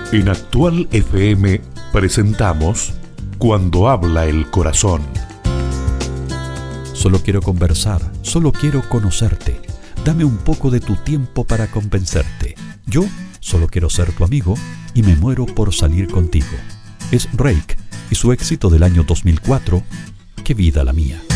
En Actual FM presentamos Cuando habla el corazón. Solo quiero conversar, solo quiero conocerte. Dame un poco de tu tiempo para convencerte. Yo solo quiero ser tu amigo y me muero por salir contigo. Es Rake y su éxito del año 2004, Qué vida la mía.